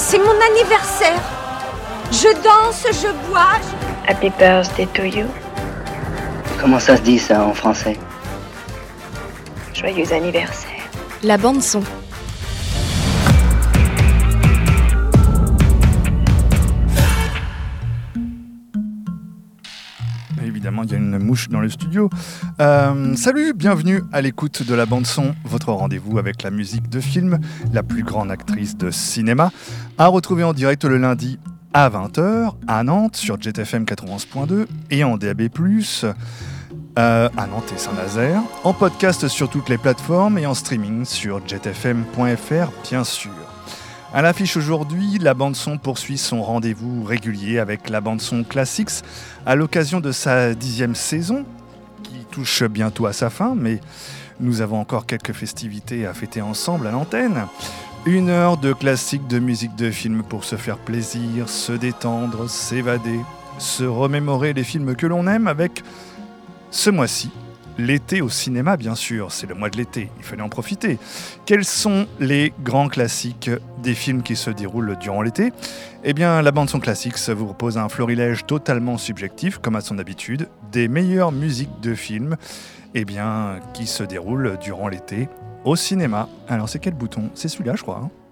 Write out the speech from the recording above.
C'est mon anniversaire. Je danse, je bois. Happy birthday to you. Comment ça se dit ça en français? Joyeux anniversaire. La bande son. Évidemment, il y a une mouche dans le studio. Salut, bienvenue à l'écoute de la bande-son, votre rendez-vous avec la musique de film, la plus grande actrice de cinéma, à retrouver en direct le lundi à 20h à Nantes sur JetFM 91.2 et en DAB+, à Nantes et Saint-Nazaire, en podcast sur toutes les plateformes et en streaming sur jetfm.fr, bien sûr. À l'affiche aujourd'hui, la bande-son poursuit son rendez-vous régulier avec la bande-son Classics à l'occasion de sa 10e saison, qui touche bientôt à sa fin, mais nous avons encore quelques festivités à fêter ensemble à l'antenne. 1 heure de classiques de musique de film pour se faire plaisir, se détendre, s'évader, se remémorer les films que l'on aime avec, ce mois-ci, l'été au cinéma, bien sûr, c'est le mois de l'été, il fallait en profiter. Quels sont les grands classiques des films qui se déroulent durant l'été ? Eh bien, la bande-son Classics vous propose un florilège totalement subjectif, comme à son habitude, des meilleures musiques de films qui se déroulent durant l'été au cinéma. Alors, c'est quel bouton ? C'est celui-là, je crois.